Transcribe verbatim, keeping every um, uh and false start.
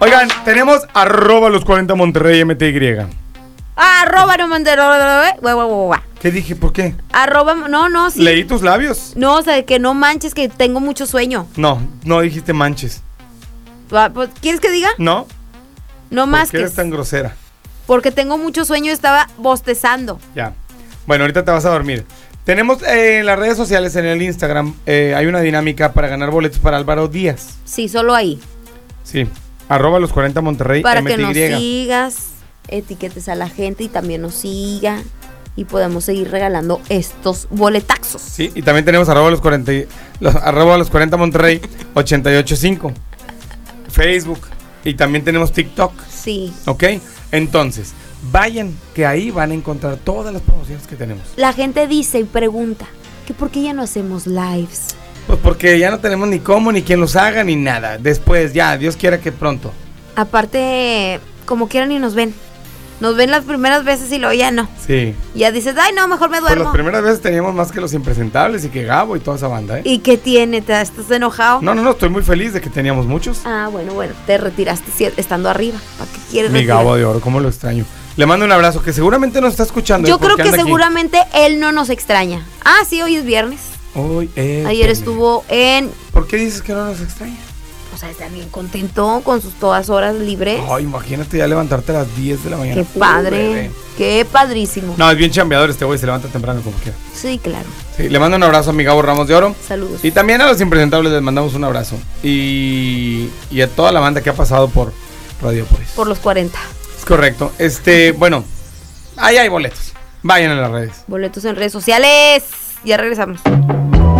Oigan, tenemos arroba los cuarenta Monterrey M T Y. Arroba no Monterrey. ¿Qué dije? ¿Por qué? Arroba, no, no, sí. ¿Leí tus labios? No, o sea, que no manches, que tengo mucho sueño. No, no dijiste manches. ¿Quieres que diga? No. No más ¿Por qué que. eres tan grosera? Porque tengo mucho sueño y estaba bostezando. Ya. Bueno, ahorita te vas a dormir. Tenemos eh, en las redes sociales, en el Instagram, eh, hay una dinámica para ganar boletos para Álvaro Díaz. Sí, solo ahí. Sí. Arroba los cuarenta Monterrey. Para M T Y. que nos sigas, etiquetes a la gente y también nos siga. Y podemos seguir regalando estos boletaxos. Sí, y también tenemos arroba los cuarenta, los, arroba los cuarenta Monterrey ochenta y ocho cinco. Facebook. Y también tenemos TikTok. Sí. ¿Ok? Entonces, vayan, que ahí van a encontrar todas las promociones que tenemos. La gente dice y pregunta que por qué ya no hacemos lives. Pues porque ya no tenemos ni cómo, ni quien los haga, ni nada. Después, ya, Dios quiera que pronto. Aparte, como quieran y nos ven. Nos ven las primeras veces y luego ya no. Sí. Ya dices, ay no, mejor me Pues duermo. las primeras veces teníamos más que los impresentables y que Gabo y toda esa banda, ¿eh? ¿Y qué tiene? ¿Te estás enojado? No, no, no, estoy muy feliz de que teníamos muchos. Ah, bueno, bueno, te retiraste si- estando arriba. ¿Para qué quieres Mi retirar? Gabo de oro, cómo lo extraño. Le mando un abrazo, que seguramente nos está escuchando. Yo ¿eh? creo Porque que anda aquí. seguramente él no nos extraña. Ah, sí, hoy es viernes. Hoy es Ayer viernes. estuvo en... ¿Por qué dices que no nos extraña? O sea, está bien contento con sus todas horas libres. Ay, imagínate ya levantarte a las diez de la mañana. Qué padre, Uh, bebé. qué padrísimo. No, es bien chambeador este güey, se levanta temprano como quiera. Sí, claro. Sí, le mando un abrazo a mi Gabo Ramos de Oro. Saludos. Y también a los impresentables les mandamos un abrazo. Y, y a toda la banda que ha pasado por Radiopolis. Por los cuarenta. Es correcto. Este, bueno, ahí hay boletos. Vayan a las redes. Boletos en redes sociales. Ya regresamos.